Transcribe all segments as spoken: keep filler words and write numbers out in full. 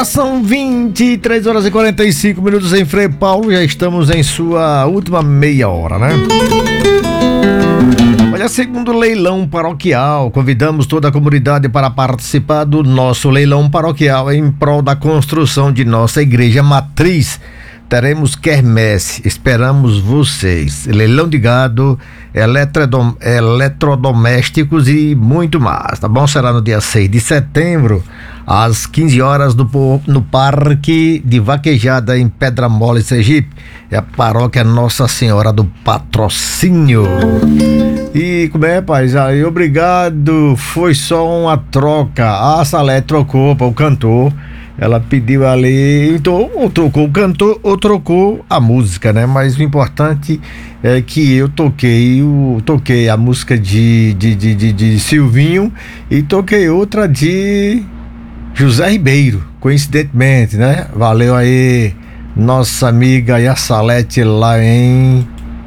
São vinte e três horas e quarenta e cinco minutos em Frei Paulo, já estamos em sua última meia hora, né? Olha, segundo leilão paroquial, convidamos toda a comunidade para participar do nosso leilão paroquial em prol da construção de nossa igreja matriz. Teremos quermesse, esperamos vocês. Leilão de gado, eletrodom, eletrodomésticos e muito mais, tá bom? Será no dia seis de setembro, às quinze horas, no, no Parque de Vaquejada, em Pedra Mole, Sergipe. É a paróquia Nossa Senhora do Patrocínio. E como é, rapaz? Aí, obrigado. Foi só uma troca. A Salete trocou para o cantor. Ela pediu ali, então, ou trocou o cantor ou trocou a música, né? Mas o importante é que eu toquei, o, toquei a música de, de, de, de, de Silvinho e toquei outra de José Ribeiro, coincidentemente, né? Valeu aí, nossa amiga Yassalete lá em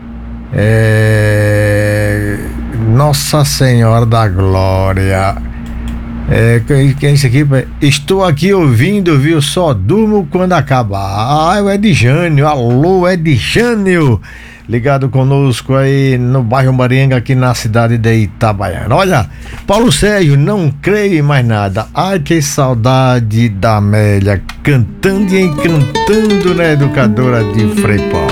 é, Nossa Senhora da Glória. É, quem é isso aqui? Estou aqui ouvindo, viu? Só durmo quando acabar. Ah, é o Edjânio. Alô, Edjânio. Ligado conosco aí no bairro Maringa, aqui na cidade de Itabaiana. Olha, Paulo Sérgio, não creio em mais nada. Ai, que saudade da Amélia cantando e encantando na educadora de Frei Paulo.